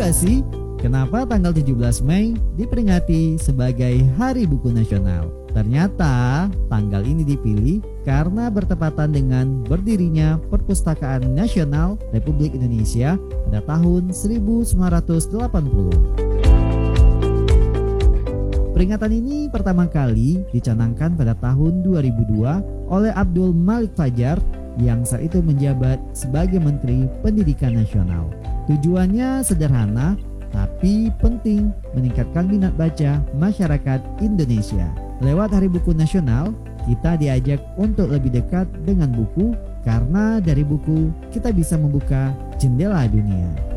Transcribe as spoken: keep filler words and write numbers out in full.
gak sih kenapa tanggal tujuh belas Mei diperingati sebagai Hari Buku Nasional? Ternyata tanggal ini dipilih karena bertepatan dengan berdirinya Perpustakaan Nasional Republik Indonesia pada tahun seribu sembilan ratus delapan puluh. Peringatan ini pertama kali dicanangkan pada tahun dua ribu dua oleh Abdul Malik Fajar yang saat itu menjabat sebagai Menteri Pendidikan Nasional. Tujuannya sederhana tapi penting, meningkatkan minat baca masyarakat Indonesia. Lewat Hari Buku Nasional, kita diajak untuk lebih dekat dengan buku karena dari buku kita bisa membuka jendela dunia.